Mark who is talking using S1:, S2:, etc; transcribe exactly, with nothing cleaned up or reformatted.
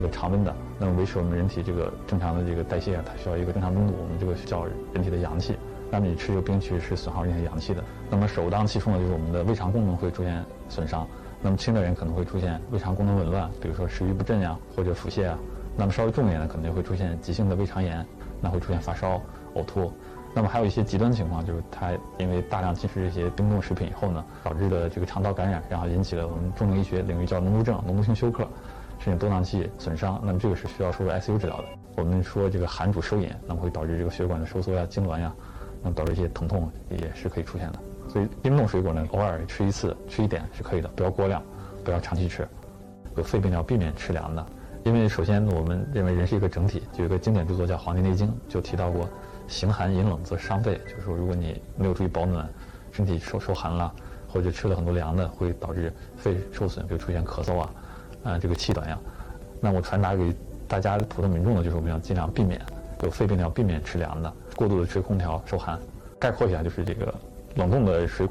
S1: 这个常温的，那么维持我们人体这个正常的这个代谢啊，它需要一个正常温度，我们这个叫人体的阳气。那么你吃这个冰其实是损耗人体的阳气的。那么首当其冲的就是我们的胃肠功能会出现损伤。那么轻的人可能会出现胃肠功能紊乱，比如说食欲不振呀，或者腹泻啊。那么稍微重一点的可能就会出现急性的胃肠炎，那会出现发烧、呕吐。那么还有一些极端情况，就是它因为大量进食这些冰冻食品以后呢，导致的这个肠道感染，然后引起了我们重症医学领域叫脓毒症、脓毒性休克，甚至多囊气损伤。那么这个是需要输入 I C U 治疗的。我们说这个寒主收引，那么会导致这个血管的收缩呀、痉挛呀，那么导致一些疼痛也是可以出现的。所以冰冻水果呢，偶尔吃一次、吃一点是可以的，不要过量，不要长期吃。有肺病要避免吃凉的，因为首先我们认为人是一个整体，就有一个经典著作叫《黄帝内经》，就提到过形寒饮冷则伤肺，就是说如果你没有注意保暖，身体受受寒了，或者吃了很多凉的，会导致肺受损，比如出现咳嗽啊，啊、呃、这个气短呀。那我传达给大家普通民众的就是我们要尽量避免有肺病的要避免吃凉的，过度的吹空调受寒。概括一下就是这个冷冻的水果